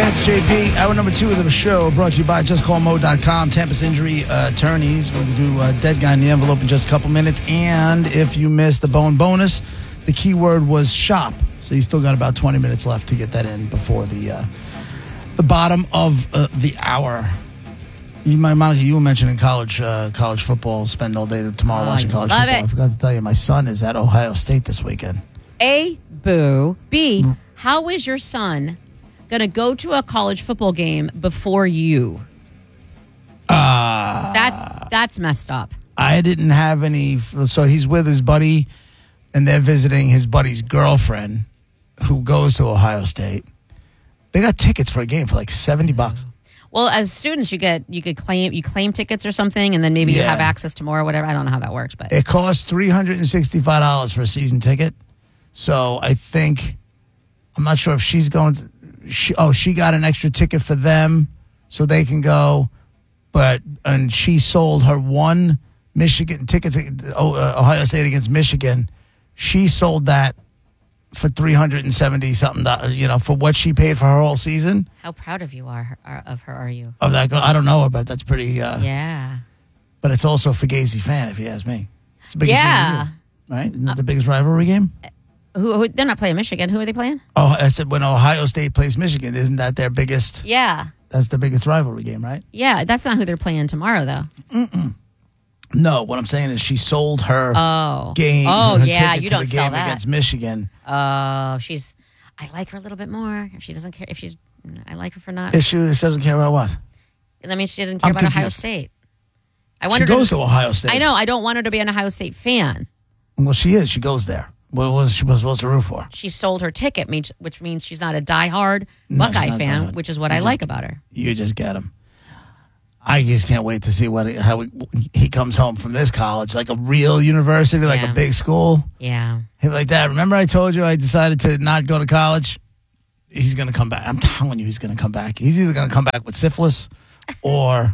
It's JP. Hour number 2 of the show brought to you by JustCallMo.com. Tampa's injury attorneys. We're going to do Dead Guy in the Envelope in just a couple minutes. And if you missed the bone bonus, the key word was shop. So you still got about 20 minutes left to get that in before the bottom of the hour. Monica, you were mentioning college football. Spend all day tomorrow watching college football. I forgot to tell you, my son is at Ohio State this weekend. A, boo. B, how is your son going to go to a college football game before you? That's messed up. I didn't have any. So he's with his buddy, and they're visiting his buddy's girlfriend, who goes to Ohio State. They got tickets for a game for like $70. Well, as students, you claim tickets or something, and then maybe you have access to more or whatever. I don't know how that works, but it costs $365 for a season ticket. So I think, I'm not sure if she's going to, she got an extra ticket for them so they can go, and she sold her one Michigan ticket to Ohio State against Michigan. She sold that for $370-something, for what she paid for her whole season. How proud of her are you? Of that girl, I don't know her, but that's pretty. Yeah. But it's also a Fugazi fan, if you ask me. It's the biggest game of the year, right? Isn't that the biggest rivalry game? Who they're not playing Michigan. Who are they playing? Oh, I said when Ohio State plays Michigan, isn't that their biggest? Yeah. That's the biggest rivalry game, right? Yeah, that's not who they're playing tomorrow, though. No, what I'm saying is she sold her game. Oh, her yeah, ticket you to don't the sell game that. against Michigan. Oh, I like her a little bit more. If she doesn't care, I like her for not. If she doesn't care about what? That means she didn't care about Ohio State. She goes to Ohio State. I know. I don't want her to be an Ohio State fan. Well, she is. She goes there. What was she supposed to root for? She sold her ticket, which means she's not a diehard Buckeye fan, which is what I like about her. You just get him. I just can't wait to see how he comes home from this college, like a real university, like a big school. Yeah. He'll be like that. Remember I told you I decided to not go to college? He's going to come back. I'm telling you he's going to come back. He's either going to come back with syphilis or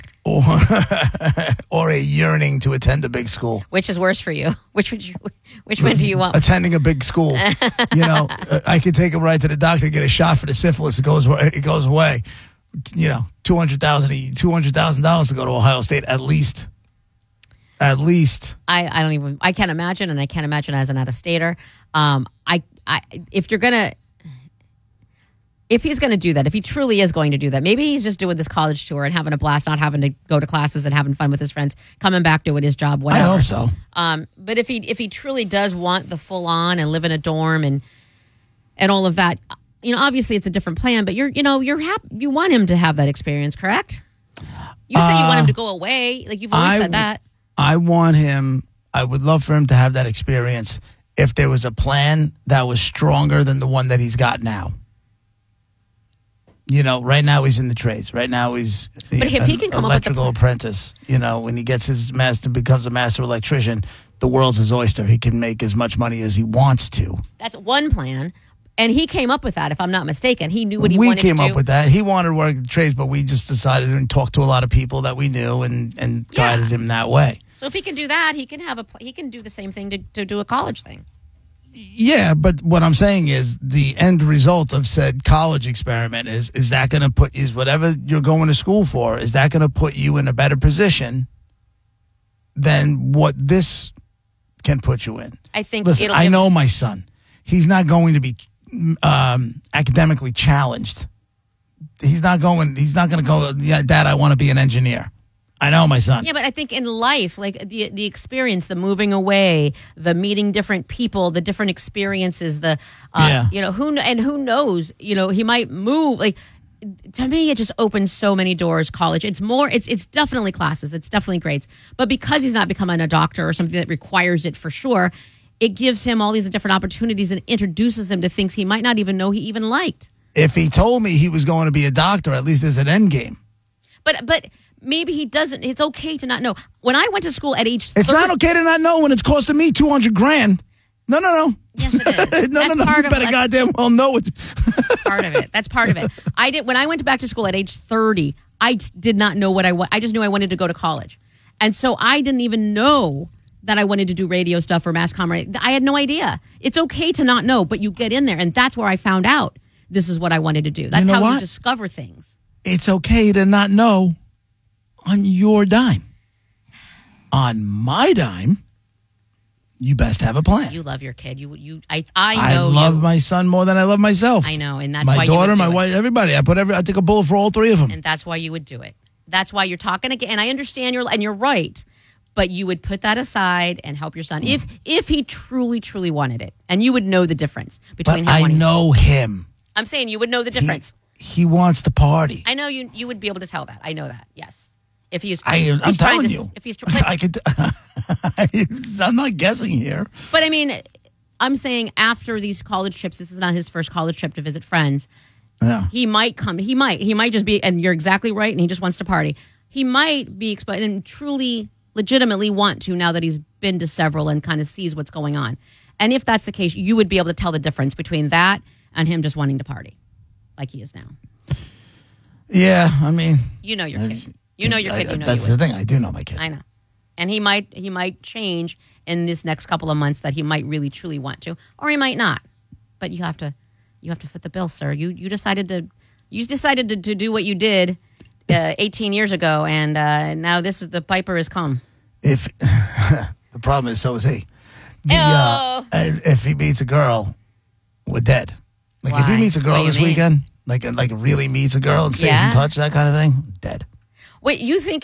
a yearning to attend a big school. Which is worse for you? Which one do you want? Attending a big school. I could take him right to the doctor, get a shot for the syphilis. It goes away. $200,000 to go to Ohio State at least. I can't imagine, and I can't imagine as an out-of-stater. If he's going to do that, if he truly is going to do that, maybe he's just doing this college tour and having a blast, not having to go to classes and having fun with his friends, coming back, doing his job, whatever. I hope so. But if he truly does want the full on and live in a dorm and all of that, obviously it's a different plan. But you're happy, you want him to have that experience, correct? You say you want him to go away, like you've always said that. I would love for him to have that experience if there was a plan that was stronger than the one that he's got now. Right now he's in the trades. Right now he's an electrical apprentice. When he gets his becomes a master electrician, the world's his oyster. He can make as much money as he wants to. That's one plan. And he came up with that, if I'm not mistaken. He knew what he wanted to do. We came up with that. He wanted to work in the trades, but we just decided and talked to a lot of people that we knew and guided him that way. So if he can do that, he can do the same thing to do a college thing. Yeah, but what I'm saying is the end result of said college experiment is that going to is whatever you're going to school for, is that going to put you in a better position than what this can put you in? I think. Listen, I know my son. He's not going to be academically challenged. He's not going to go, yeah, Dad, I want to be an engineer. I know my son. Yeah, but I think in life, like the experience, the moving away, the meeting different people, the different experiences, who knows, he might move. Like, to me, it just opens so many doors. College, it's definitely classes, it's definitely grades, but because he's not becoming a doctor or something that requires it for sure, it gives him all these different opportunities and introduces him to things he might not even know he even liked. If he told me he was going to be a doctor, at least there's an end game. But maybe he doesn't. It's okay to not know. When I went to school at age 30, it's not okay to not know when it's costing me $200,000. No. Yes, it is. no. You better goddamn well know it. Part of it. That's part of it. When I went back to school at age 30, I did not know what I want. I just knew I wanted to go to college, and so I didn't even know that I wanted to do radio stuff or mass comm. I had no idea. It's okay to not know, but you get in there, and that's where I found out this is what I wanted to do. That's You know how what? you discover things. It's okay to not know on your dime. On my dime, you best have a plan. You love your kid. I know. I love my son more than I love myself. I know, and that's my why daughter, you would my do wife, it. everybody. I take a bullet for all three of them. And that's why you would do it. That's why you're talking again. And I understand you're right, but you would put that aside and help your son if he truly wanted it, and you would know the difference between But him. I know him. I'm saying you would know the difference. He wants to party. I know you would be able to tell that. I know that. Yes. If he's, I'm he's trying telling to, you. If he's, I could. I'm not guessing here. but I mean, I'm saying after these college trips, this is not his first college trip to visit friends. Yeah. He might come. He might just be, and you're exactly right, and he just wants to party. He might be and truly, legitimately want to now that he's been to several and kind of sees what's going on. And if that's the case, you would be able to tell the difference between that and him just wanting to party, like he is now. Yeah, I mean, You know your kid. You know your kid. You know that's you the would. thing. I do know my kid. I know, and he might change in this next couple of months that he might really truly want to, or he might not. But you have to foot the bill, sir. You decided to do what you did 18 years ago, and now the piper has come. If the problem is, so is he. If he meets a girl, we're dead. Like if he Why? meets a What girl do you this mean? weekend, like really meets a girl and stays Yeah. in touch, that kind of thing, dead. Wait, you think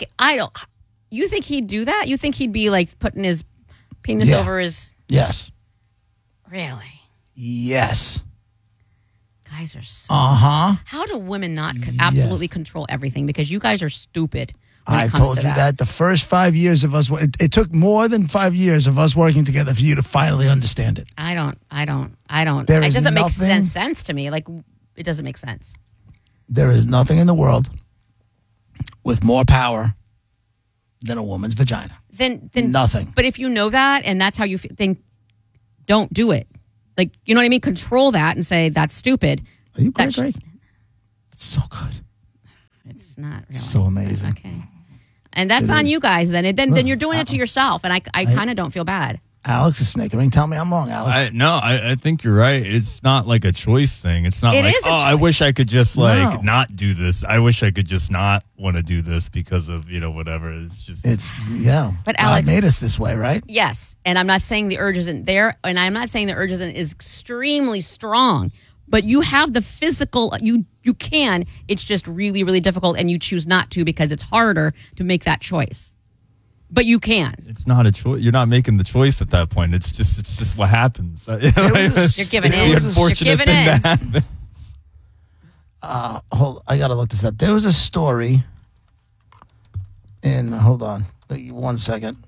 he'd do that? You think he'd be like putting his penis Yeah. over his? Yes. Really? Yes. Guys are so. Uh-huh. How do women not absolutely control everything? Because you guys are stupid. When it I comes told to you that the first 5 years of us, it took more than 5 years of us working together for you to finally understand it. I don't. There It is doesn't make nothing- sense to me. Like, it doesn't make sense. There is nothing in the world with more power than a woman's vagina. Then Nothing. But if you know that and that's how you feel, then don't do it. Like, you know what I mean? Control that and say that's stupid. Are you That great? It's so good. It's not really. So amazing. Okay. And that's It on is. you guys then. Then you're doing it to yourself. And I kind of don't feel bad. Alex is snickering. Tell me I'm wrong, Alex. I think you're right. It's not like a choice thing. It's not It like, is a I choice. wish I could just No. not do this. I wish I could just not want to do this because of, whatever. It's just. But God Alex- made us this way, right? Yes. And I'm not saying the urge isn't there. And I'm not saying the urge is extremely strong. But you have the physical, you can. It's just really, really difficult. And you choose not to because it's harder to make that choice. But you can. It's not a choice. You're not making the choice at that point. It's just what happens. You're giving It's in. the unfortunate You're giving thing in. that happens. I got to look this up. There was a story hold on, 1 second.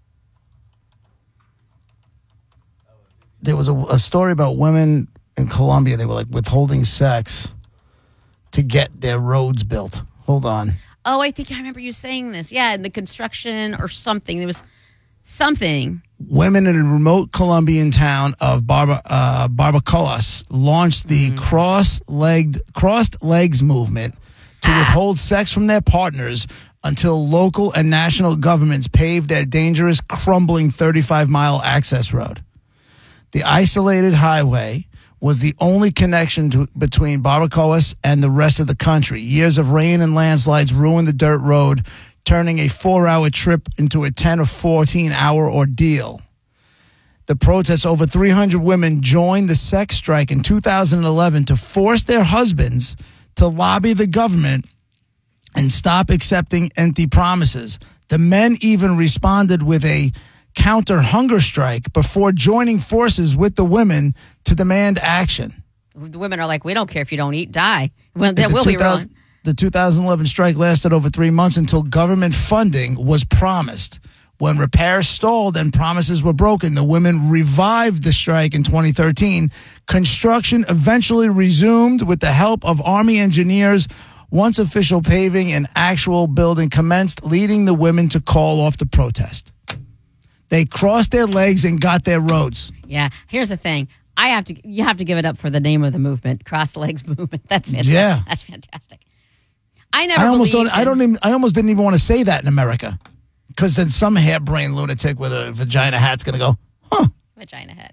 There was a story about women in Colombia. They were like withholding sex to get their roads built. Hold on. Oh, I think I remember you saying this. Yeah, in the construction or something. There was something. Women in a remote Colombian town of Barbacoas launched the crossed legs movement to withhold sex from their partners until local and national governments paved their dangerous, crumbling 35-mile access road. The isolated highway was the only connection between Barbacoas and the rest of the country. Years of rain and landslides ruined the dirt road, turning a 4-hour trip into a 10 or 14-hour ordeal. The protests, over 300 women joined the sex strike in 2011 to force their husbands to lobby the government and stop accepting empty promises. The men even responded with a counter-hunger strike before joining forces with the women to demand action. The women are like, we don't care if you don't eat, die. Well, there will be ruined. The 2011 strike lasted over 3 months until government funding was promised. When repairs stalled and promises were broken, the women revived the strike in 2013. Construction eventually resumed with the help of Army engineers. Once official paving and actual building commenced, leading the women to call off the protest. They crossed their legs and got their roads. Yeah. Here's the thing. You have to give it up for the name of the movement, Cross Legs Movement. That's fantastic. Yeah. That's fantastic. I almost didn't even want to say that in America, because then some harebrained lunatic with a vagina hat's going to go, huh? Vagina head.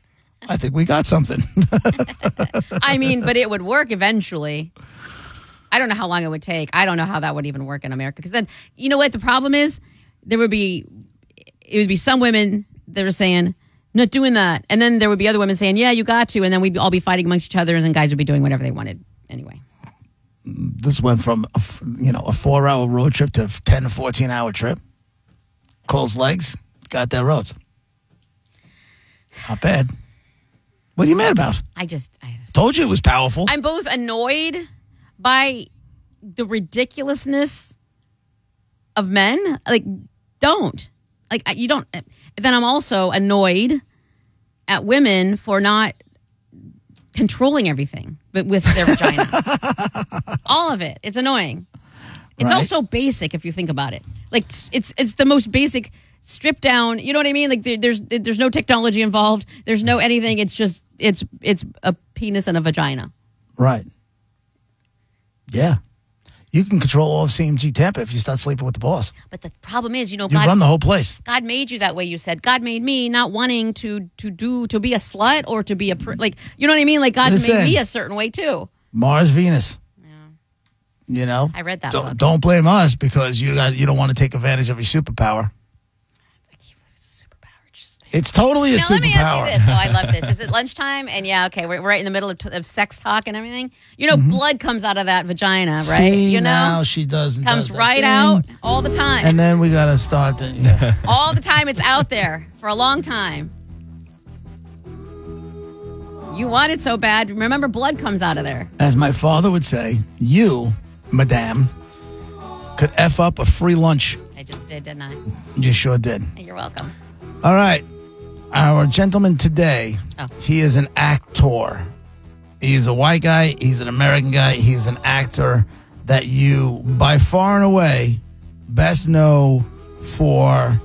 I think we got something. I mean, but it would work eventually. I don't know how long it would take. I don't know how that would even work in America. Because then, you know what the problem is? It would be some women that are saying, not doing that. And then there would be other women saying, yeah, you got to. And then we'd all be fighting amongst each other, and then guys would be doing whatever they wanted anyway. This went from a 4-hour road trip to a 10 to 14-hour trip. Closed legs, got their roads. Not bad. What are you mad about? I just told you it was powerful. I'm both annoyed by the ridiculousness of men. Like, don't. Like, you don't. Then I'm also annoyed at women for not controlling everything, but with their vagina. All of it. It's annoying. It's also basic if you think about it. Like, it's the most basic, stripped down. You know what I mean? Like, there's no technology involved. There's no anything. It's just it's a penis and a vagina. Right. Yeah. You can control all of CMG Tampa if you start sleeping with the boss. But the problem is, God run the whole place. God made you that way. You said God made me not wanting to be a slut or to be like, you know what I mean? Like, God made me a certain way too. Mars, Venus. Yeah. I read that. Don't blame us because you don't want to take advantage of your superpower. It's totally a superpower. Let me ask you this. Oh, I love this. Is it lunchtime? And we're right in the middle of sex talk and everything. Blood comes out of that vagina, right? See, now she doesn't. Comes right out all the time. And then we got to start. All the time. It's out there for a long time. You want it so bad. Remember, blood comes out of there. As my father would say, you, madame, could F up a free lunch. I just did, didn't I? You sure did. You're welcome. All right. Our gentleman today, he is an actor. He's a white guy. He's an American guy. He's an actor that you, by far and away, best know for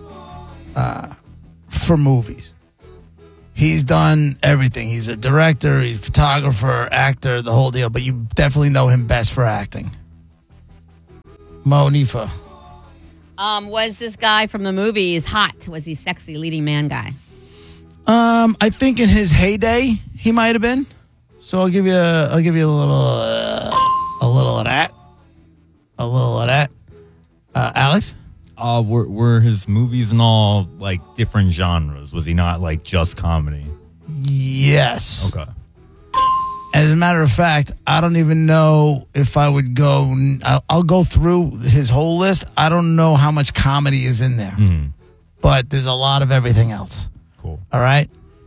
movies. He's done everything. He's a director, he's a photographer, actor, the whole deal. But you definitely know him best for acting. Mo Nifa. Was this guy from the movies hot? Was he sexy leading man guy? I think in his heyday he might have been. So I'll give you a little of that. Alex? Were his movies and all like different genres? Was he not like just comedy? Yes. Okay. As a matter of fact, I don't even know if I would go. I'll go through his whole list. I don't know how much comedy is in there, but there's a lot of everything else. Cool. All right.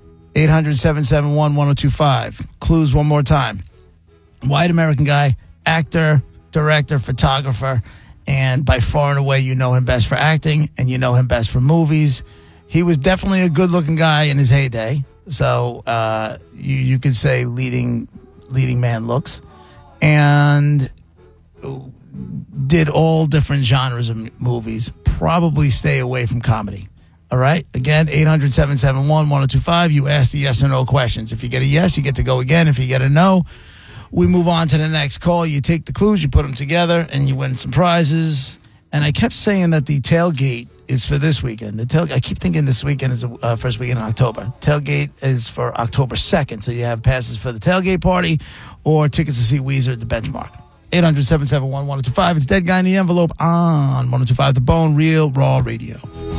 800-771-1025. Clues one more time. White American guy, actor, director, photographer, and by far and away, you know him best for acting, and you know him best for movies. He was definitely a good-looking guy in his heyday. So you could say leading man looks, and did all different genres of movies. Probably stay away from comedy. All right? Again, 800-771-1025. You ask the yes or no questions. If you get a yes, you get to go again. If you get a no, we move on to the next call. You take the clues, you put them together, and you win some prizes. And I kept saying that the tailgate is for this weekend. I keep thinking this weekend is the first weekend in October. Tailgate is for October 2nd. So you have passes for the tailgate party or tickets to see Weezer at the Benchmark. 800-771-1025. It's Dead Guy in the Envelope on 1025 The Bone, Real Raw Radio.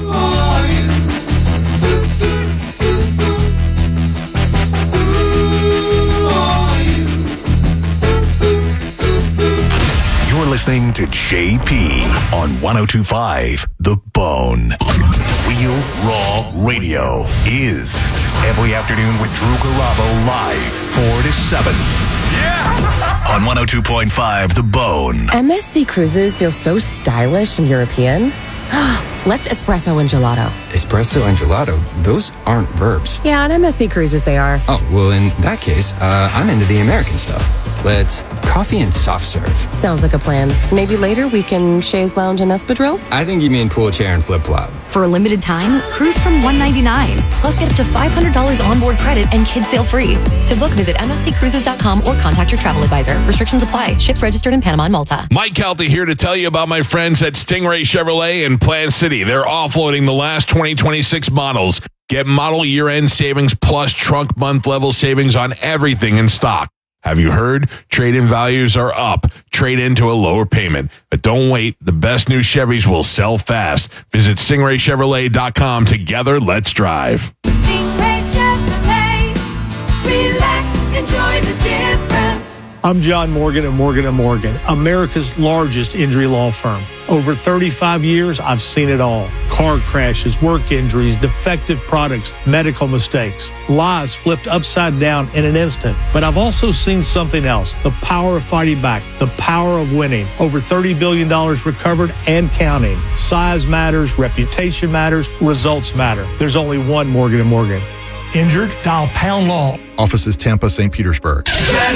You're listening to JP on 1025 The Bone. Real Raw Radio is every afternoon with Drew Garabo live 4 to 7. Yeah! On 102.5 The Bone. MSC Cruises feel so stylish and European. Let's espresso and gelato. Espresso and gelato? Those aren't verbs. Yeah, on MSC Cruises they are. Oh, well, in that case, I'm into the American stuff. Let's coffee and soft serve. Sounds like a plan. Maybe later we can chaise lounge and espadrille? I think you mean pool chair and flip-flop. For a limited time, cruise from $199. Plus get up to $500 onboard credit and kids sail free. To book, visit msccruises.com or contact your travel advisor. Restrictions apply. Ships registered in Panama and Malta. Mike Kelty here to tell you about my friends at Stingray Chevrolet in Plant City. They're offloading the last 2026 models. Get model year-end savings plus trunk month-level savings on everything in stock. Have you heard? Trade-in values are up. Trade into a lower payment. But don't wait. The best new Chevys will sell fast. Visit StingrayChevrolet.com. Together, let's drive. Stingray Chevrolet. Relax. Enjoy the difference. I'm John Morgan of Morgan & Morgan, America's largest injury law firm. Over 35 years, I've seen it all. Car crashes, work injuries, defective products, medical mistakes, lives flipped upside down in an instant. But I've also seen something else, the power of fighting back, the power of winning. Over $30 billion recovered and counting. Size matters, reputation matters, results matter. There's only one Morgan & Morgan. Injured? Dial Pound Law. Offices Tampa, St. Petersburg.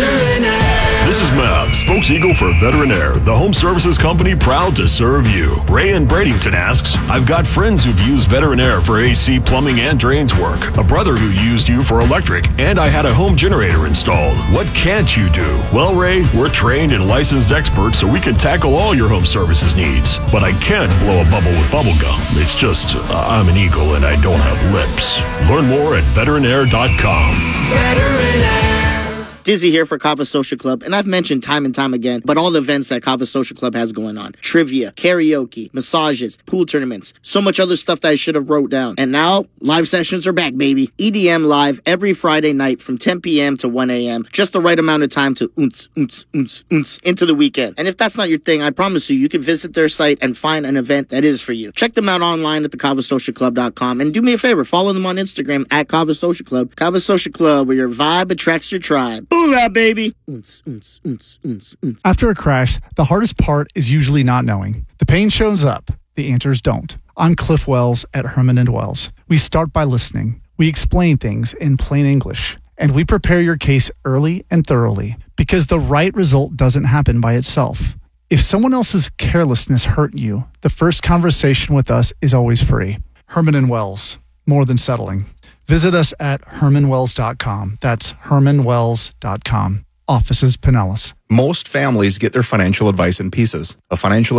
This is Mav, spokes-eagle for Veterinaire, the home services company proud to serve you. Ray in Bradenton asks, I've got friends who've used Veterinaire for AC, plumbing, and drains work. A brother who used you for electric, and I had a home generator installed. What can't you do? Well, Ray, we're trained and licensed experts, so we can tackle all your home services needs. But I can't blow a bubble with bubble gum. It's just, I'm an eagle and I don't have lips. Learn more at veterinaire.com. Dizzy here for Kava Social Club, and I've mentioned time and time again, but all the events that Kava Social Club has going on. Trivia, karaoke, massages, pool tournaments, so much other stuff that I should have wrote down. And now, live sessions are back, baby. EDM live every Friday night from 10 p.m. to 1 a.m. Just the right amount of time to oonce into the weekend. And if that's not your thing, I promise you can visit their site and find an event that is for you. Check them out online at thekavasocialclub.com, and do me a favor, follow them on Instagram at Kava Social Club. Kava Social Club, where your vibe attracts your tribe. Booyah, baby! After a crash, the hardest part is usually not knowing. The pain shows up. The answers don't. I'm Cliff Wells at Herman & Wells. We start by listening. We explain things in plain English. And we prepare your case early and thoroughly, because the right result doesn't happen by itself. If someone else's carelessness hurt you, the first conversation with us is always free. Herman & Wells. More than settling. Visit us at HermanWells.com. That's HermanWells.com. Offices Pinellas. Most families get their financial advice in pieces. A financial